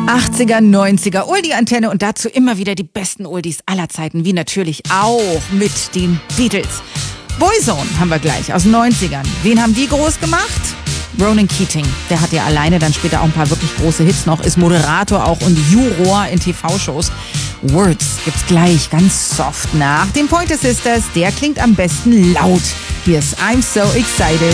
80er, 90er, Oldie-Antenne und dazu immer wieder die besten Oldies aller Zeiten, wie natürlich auch mit den Beatles. Boyzone haben wir gleich aus den 90ern. Wen haben die groß gemacht? Ronan Keating, der hat ja alleine dann später auch ein paar wirklich große Hits noch, ist Moderator auch und Juror in TV-Shows. Words gibt's gleich, ganz soft nach den Pointer Sisters, der klingt am besten laut. Hier ist I'm So Excited.